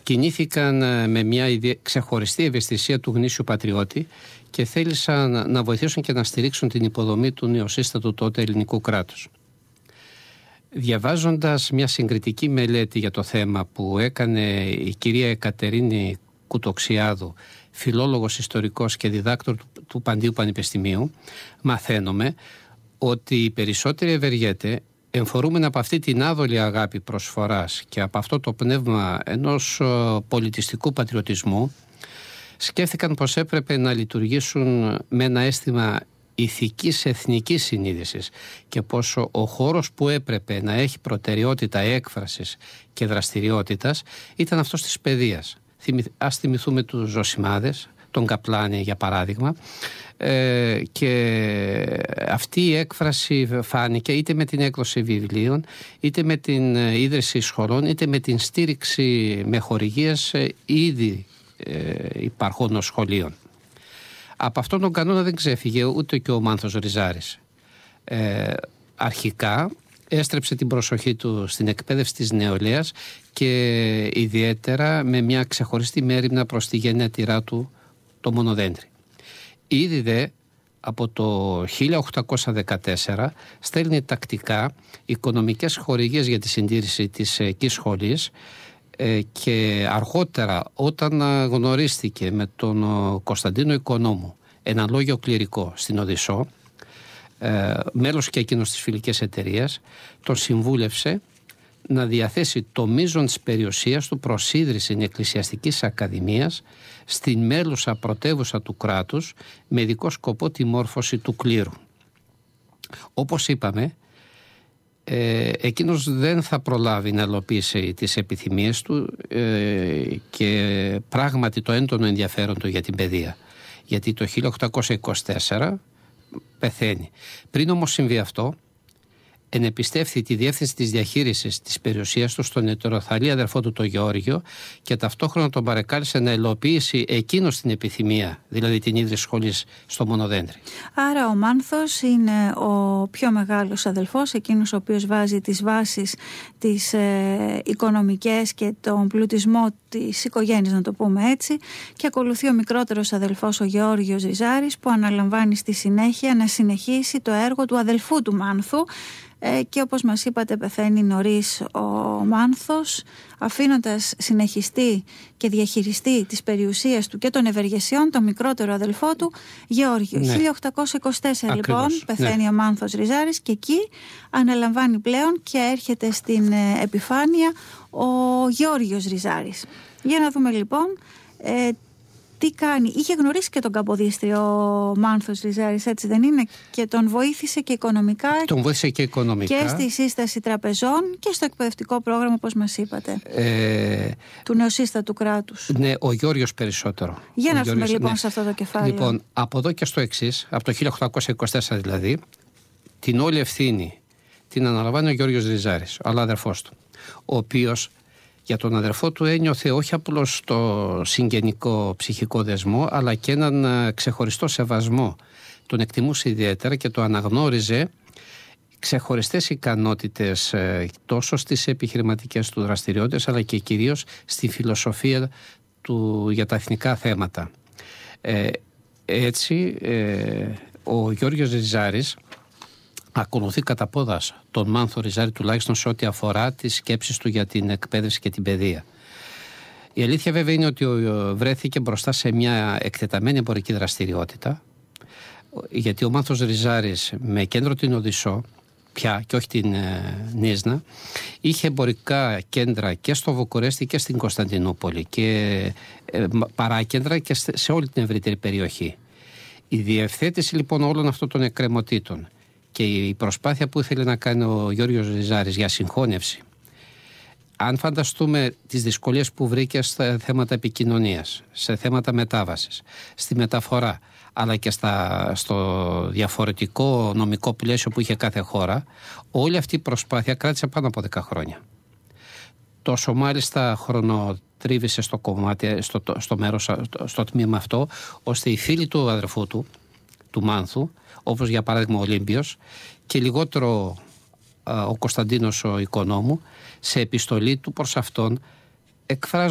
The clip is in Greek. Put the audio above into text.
κινήθηκαν με μια ξεχωριστή ευαισθησία του γνήσιου πατριώτη και θέλησαν να βοηθήσουν και να στηρίξουν την υποδομή του νεοσύστατου τότε ελληνικού κράτους. Διαβάζοντας μια συγκριτική μελέτη για το θέμα που έκανε η κυρία Εκατερίνη Κουτοξιάδου, φιλόλογος, ιστορικός και διδάκτορ του Παντίου Πανεπιστημίου, μαθαίνουμε ότι οι περισσότεροι ευεργέτε, εμφορούμενοι από αυτή την άδολη αγάπη προσφοράς και από αυτό το πνεύμα ενός πολιτιστικού πατριωτισμού, σκέφτηκαν πως έπρεπε να λειτουργήσουν με ένα αίσθημα ηθικής εθνικής συνείδησης και πως ο χώρος που έπρεπε να έχει προτεραιότητα έκφρασης και δραστηριότητας ήταν αυτός της παιδείας. Ας θυμηθούμε τους Ζωσιμάδες, τον Καπλάνη για παράδειγμα, και αυτή η έκφραση φάνηκε είτε με την έκδοση βιβλίων, είτε με την ίδρυση σχολών, είτε με την στήριξη με χορηγίες ήδη υπαρχόντων σχολείων. Από αυτόν τον κανόνα δεν ξέφυγε ούτε και ο Μάνθος Ριζάρης. Αρχικά έστρεψε την προσοχή του στην εκπαίδευση της νεολαίας και ιδιαίτερα με μια ξεχωριστή μέριμνα προς τη γενέτειρά του, το Μονοδέντρι. Ήδη δε από το 1814 στέλνει τακτικά οικονομικές χορηγίες για τη συντήρηση της εκεί σχολής και αργότερα όταν γνωρίστηκε με τον Κωνσταντίνο Οικονόμου, ένα λόγιο κληρικό στην Οδυσσό, μέλος και εκείνος της φιλικής εταιρείας, τον συμβούλευσε να διαθέσει το μείζον της περιουσίας του προς ίδρυση εκκλησιαστικής ακαδημίας στην μέλουσα πρωτεύουσα του κράτους με ειδικό σκοπό τη μόρφωση του κλήρου. Όπως είπαμε, εκείνος δεν θα προλάβει να υλοποιήσει τις επιθυμίες του και πράγματι το έντονο ενδιαφέρον του για την παιδεία, γιατί το 1824 πεθαίνει. Πριν όμως συμβεί αυτό, ενεπιστεύθη τη διεύθυνση της διαχείρισης της περιουσίας του στον ετεροθαλή αδερφό του τον Γεώργιο και ταυτόχρονα τον παρεκάλεσε να υλοποιήσει εκείνος την επιθυμία, δηλαδή την ίδρυση σχολής στο Μονοδέντρι. Άρα ο Μάνθος είναι ο πιο μεγάλος αδελφός, εκείνος ο οποίος βάζει τις βάσεις, τις οικονομικές και τον πλουτισμό της οικογένειας, να το πούμε έτσι, και ακολουθεί ο μικρότερος αδελφός ο Γεώργιος Ριζάρης, που αναλαμβάνει στη συνέχεια να συνεχίσει το έργο του αδελφού του Μάνθου. Και όπως μας είπατε, πεθαίνει νωρίς ο Μάνθος, αφήνοντας συνεχιστή και διαχειριστή της περιουσίας του και των ευεργεσιών τον μικρότερο αδελφό του Γεώργιο. Ναι. 1824 λοιπόν πεθαίνει ο Μάνθος Ριζάρης και εκεί αναλαμβάνει πλέον και έρχεται στην επιφάνεια ο Γεώργιος Ριζάρης. Για να δούμε λοιπόν τι κάνει. Είχε γνωρίσει και τον Καποδίστρη ο Μάνθος Ριζάρης, έτσι δεν είναι? Και τον βοήθησε και οικονομικά. Τον βοήθησε και οικονομικά. Και στη σύσταση τραπεζών και στο εκπαιδευτικό πρόγραμμα, όπως μας είπατε, του νεοσύστατου κράτους. Ναι, ο Γεώργιος περισσότερο. Για να έρθουμε λοιπόν σε αυτό το κεφάλαιο. Λοιπόν, από εδώ και στο εξής, από το 1824 δηλαδή, την όλη ευθύνη την αναλαμβάνει ο Γεώργιος Ριζάρης, ο αδερφός του, ο οποίος για τον αδερφό του ένιωθε όχι απλώς το συγγενικό ψυχικό δεσμό, αλλά και έναν ξεχωριστό σεβασμό. Τον εκτιμούσε ιδιαίτερα και το αναγνώριζε ξεχωριστές ικανότητες τόσο στις επιχειρηματικές του δραστηριότητες, αλλά και κυρίως στη φιλοσοφία του για τα εθνικά θέματα. Έτσι, ο Γεώργιος Ριζάρης ακολουθεί κατά πόδας τον Μάνθο Ριζάρη, τουλάχιστον σε ό,τι αφορά τις σκέψεις του για την εκπαίδευση και την παιδεία. Η αλήθεια βέβαια είναι ότι βρέθηκε μπροστά σε μια εκτεταμένη εμπορική δραστηριότητα, γιατί ο Μάνθος Ριζάρης με κέντρο την Οδυσσό πια και όχι την Νίσνα, είχε εμπορικά κέντρα και στο Βουκουρέστι και στην Κωνσταντινούπολη και παράκεντρα και σε όλη την ευρύτερη περιοχή. Η διευθέτηση λοιπόν όλων αυτών των εκκρεμωτήτων και η προσπάθεια που ήθελε να κάνει ο Γεώργιος Ριζάρης για συγχώνευση, αν φανταστούμε τις δυσκολίες που βρήκε στα θέματα επικοινωνίας, σε θέματα μετάβασης, στη μεταφορά, αλλά και στο διαφορετικό νομικό πλαίσιο που είχε κάθε χώρα, όλη αυτή η προσπάθεια κράτησε πάνω από 10 χρόνια. Τόσο μάλιστα χρονοτρίβησε στο κομμάτι, στο τμήμα αυτό, ώστε οι φίλοι του αδερφού του Μάνθου, όπως για παράδειγμα ο Ολύμπιος και λιγότερο ο Κωνσταντίνος ο Οικονόμου, σε επιστολή του προς αυτόν εκφράζουν